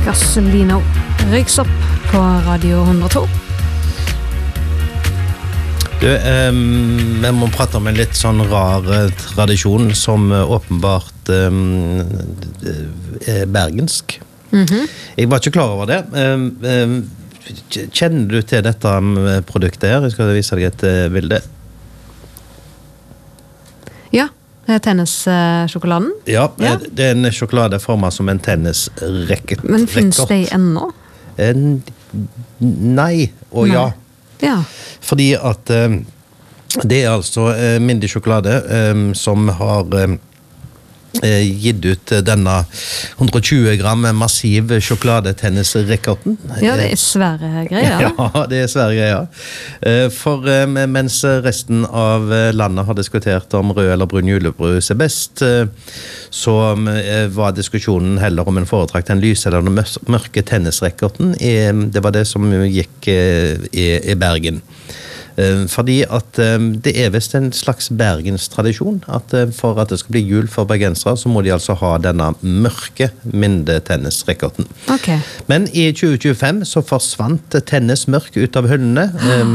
Gasolino røyks opp på Radio 102. Vi må prate om en litt sånn rar tradisjon som åpenbart er bergensk. Jeg var ikke klar over det. Kjenner du til dette produktet her? Jeg skal vise deg et bilde. Ja, tennissjokoladen. Ja, det er en sjokolade formet som en tennisracket. Men finnes det ennå? Nei, og ja. Ja. Fordi at det er altså Mindy sjokolade som har gitt ut denne 120 gram massiv sjokoladetennisrekorden. Ja, det er svære greier. Ja, det er svære greier. For mens resten av landet har diskutert om rød eller brun julebrus er best, så var diskusjonen heller om en foretrakk den lyse eller den mørke tennisrekorden. Det var det som gikk i Bergen. Fordi at det er vist en slags bergenstradisjon at for at det skal bli jul for bergensere så må de altså ha denne mørke Minde-tennisrekorden. Okay. Men i 2025 så forsvant tennis mørk ut av hyllene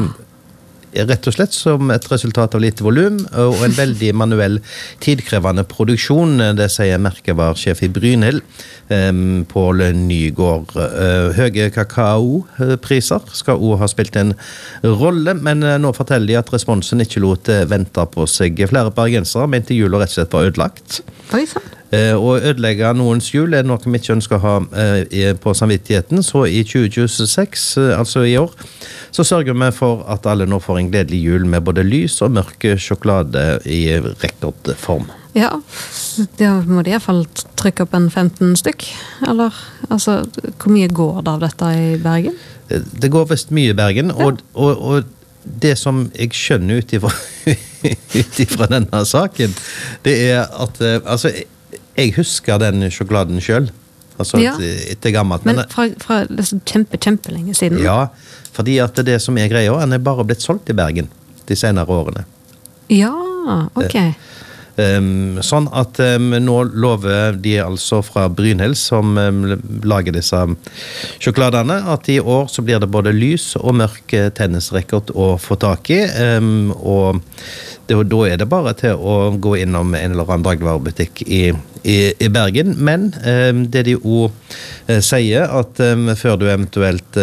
rett og slett som et resultat av lite volum og en veldig manuell tidkrevende produksjon, det sier merkevaresjef i Brynhild, Pål Nygård. Høye kakaopriser skal også ha spilt en rolle, men nå forteller de at responsen ikke lot vente på seg. Flere bergensere mente jula rett og slett var ødelagt. Oi, sant. Å ødelegge noens jul er noe vi ikke ønsker å ha på samvittigheten, så i 2026, altså i år, så sørger vi for at alle nå får en gledelig jul med både lys og mørk sjokolade i rekordform. Ja, da må de i hvert fall trykke opp en 15 stykk, eller, altså, hvor mye går det av dette i Bergen? Det går vist mye i Bergen, og det som jeg skjønner utifra denne saken, det er at, altså, jeg husker den sjokoladen selv, altså etter gammelt. Men fra liksom kjempelenge siden? Ja, fordi at det som er greia, den er bare blitt solgt i Bergen de senere årene. Ja, ok. Sånn at nå lover de altså fra Brynhild som lager disse sjokoladene at i år så blir det både lys og mørk tennisrekord å få tak i og da er det bare til å gå innom en eller annen dagligvarebutikk i Bergen, men det de også sier at før du eventuelt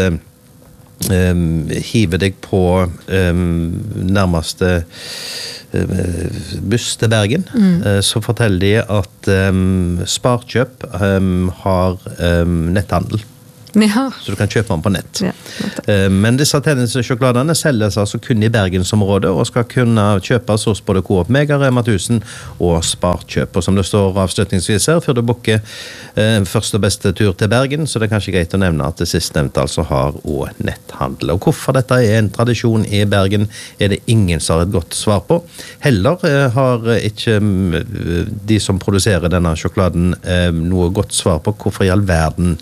hiver deg på nærmeste buss til Bergen, så forteller de at Sparkjøp har netthandel. Ja. Så du kan kjøpe den på nett. Ja, men disse tennissjokoladene selges altså kun i Bergensområdet og skal kunne kjøpes hos både Coop Mega, Rema 1000 og Sparkjøp. Og som det står avslutningsvis her, før du booker første og beste tur til Bergen, så det er kanskje greit å nevne at det sistnevnte altså har også netthandel. Og hvorfor dette er en tradisjon i Bergen er det ingen som har et godt svar på. Heller har ikke de som produserer denne sjokoladen noe godt svar på hvorfor i all verden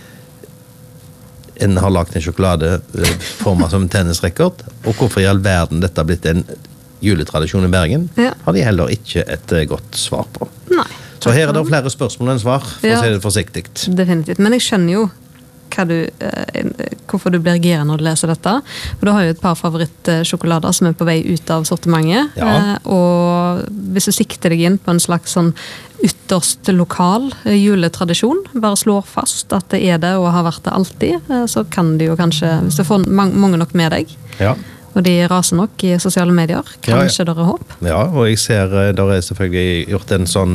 en har lagt en sjokolade formet som en tennisrekord, og hvorfor i all verden dette har blitt en juletradisjon i Bergen, har de heller ikke et godt svar på. Nei. Så her er det flere spørsmål enn svar, for å si det forsiktig. Definitivt, men jeg skjønner jo hvorfor du blir gira når du leser dette. For du har jo et par favorittsjokolader som er på vei ut av sortimentet, og hvis du sikter deg inn på en slags sånn ytterst lokal juletradisjon, bare slår fast at det er det og har vært det alltid, så kan du jo kanskje, hvis du får mange nok med deg, og de raser nok i sosiale medier, kanskje det er håp. Ja, og jeg ser, der er selvfølgelig gjort en sånn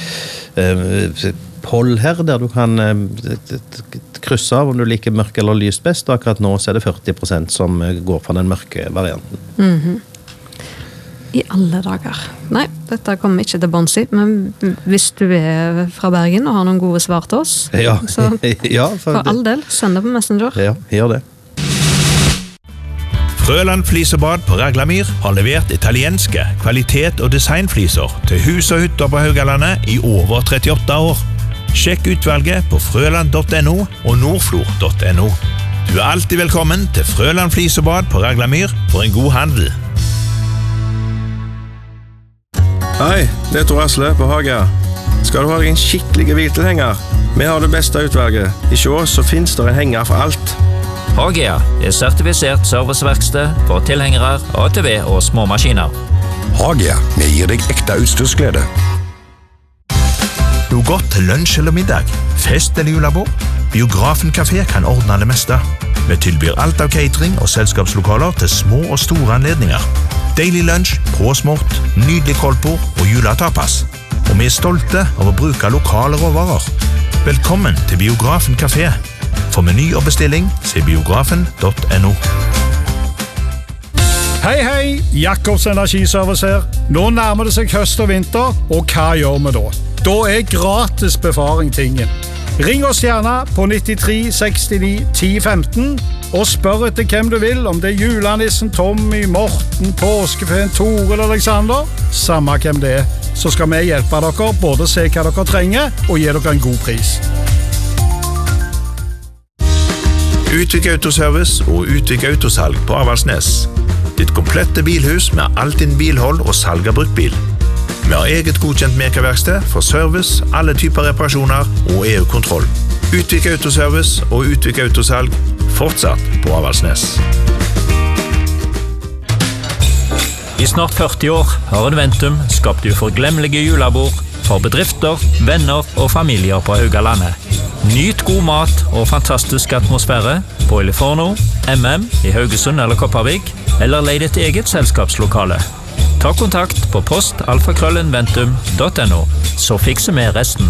poll her, der du kan krysse av om du liker mørk eller lys best, og akkurat nå så er det 40% som går for den mørke varianten. I alle dager. Nei, dette kommer ikke til bunns i, men hvis du er fra Bergen og har noen gode svar til oss, så for all del, send det på Messenger. Ja, gjør det. Frøland Flisebad på Raglamyr har levert italienske kvalitet- og designfliser til hus og hytter på Haugalandet i over 38 år. Sjekk utvalget på frøland.no og nordflor.no. Du er alltid velkommen til Frøland Flisebad på Raglamyr for en god handel. Hei, det er Tor Asle på Haga. Skal du ha en skikkelig hviltilhenger Vi har det beste utvalget. I Sjå så finnes det en henger for alt. Hagea sertifisert serviceverksted for tilhengere, ATV og små maskiner. Hagea, vi gir deg ekte utstyrsglede. Noe godt til lunsj eller middag, fest eller julebord? Biografen Café kan ordne det meste. Vi tilbyr alt av catering og selskapslokaler til små og store anledninger. Deilig lunsj, påsmort, nydelig koldbord og juletapas. Og vi stolte av å bruke lokale råvarer. Velkommen til Biografen Café. For meny og bestilling, se biografen.no. Hei, hei! Jakobs Energiservice her. Nå nærmer det seg høst og vinter, og hva gjør vi da? Da gratis befaring tingen. Ring oss gjerne på 93 69 10 15 og spør etter hvem du vil, om det julenissen Tommy, Morten, påskefeen Tore eller Alexander. Samme hvem det så skal vi hjelpe dere både å se hva dere trenger og gi dere en god pris. Utvik Autoservice og Utvik Autosalg på Avaldsnes. Ditt komplette bilhus med alt din bilhold og salg av bruktbil. Vi har eget godkjent mekerverksted for service, alle typer reparasjoner og EU-kontroll. Utvik Autoservice og Utvik Autosalg fortsatt på Avaldsnes. I snart 40 år har Adventum skapt uforglemmelige julebord for bedrifter, venner og familier på Haugalandet. Nyt god mat og fantastisk atmosfære på Eliforno, MM i Haugesund eller Kopervik, eller leid et eget selskapslokale. Ta kontakt på post@ventum.no, så fikser vi resten.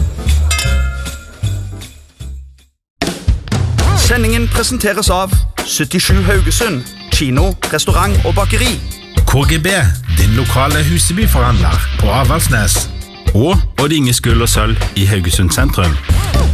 Sendingen presenteres av 77 Haugesund, kino, restaurant og bakeri. KGB, din lokale Husebyforhandler på Avaldsnes. Og Odd Inge Skull og Sølv i Haugesund sentrum.